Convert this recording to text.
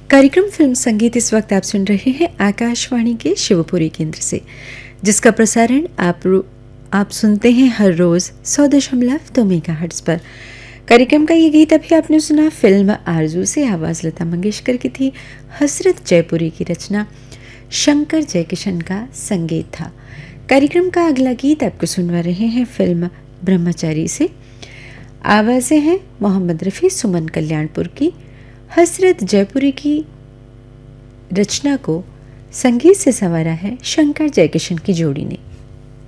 कार्यक्रम फिल्म संगीत इस वक्त आप सुन रहे हैं आकाशवाणी के शिवपुरी केंद्र से, जिसका प्रसारण आप सुनते हैं हर रोज 100.2 मेगाहर्ट्ज पर। कार्यक्रम का ये गीत अभी आपने सुना फिल्म आरजू से, आवाज लता मंगेशकर की थी, हसरत जयपुरी की रचना, शंकर जयकिशन का संगीत था। कार्यक्रम का अगला गीत आपको सुनवा रहे हैं फिल्म ब्रह्मचारी से। आवाजें हैं मोहम्मद रफ़ी, सुमन कल्याणपुर की। हसरत जयपुरी की रचना को संगीत से संवारा है शंकर जयकिशन की जोड़ी ने।